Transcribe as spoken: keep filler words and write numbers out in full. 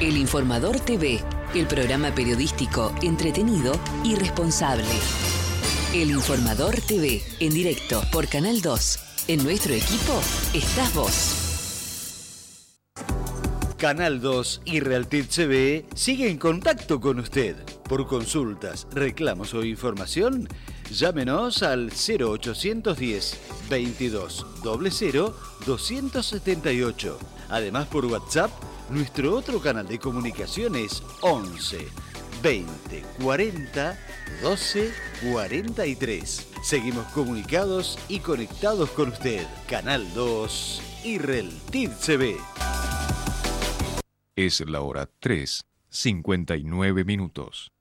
El Informador T V, el programa periodístico entretenido y responsable. El Informador T V, en directo por Canal dos. En nuestro equipo estás vos. Canal dos y Realtit T V sigue en contacto con usted. Por consultas, reclamos o información, llámenos al cero ochocientos diez, veintidós, cero cero, doscientos setenta y ocho. Además, por WhatsApp, nuestro otro canal de comunicación es once, veinte, cuarenta, doce, cuarenta y tres. Seguimos comunicados y conectados con usted. Canal dos y Realtit T V. Es la hora tres, cincuenta y nueve minutos.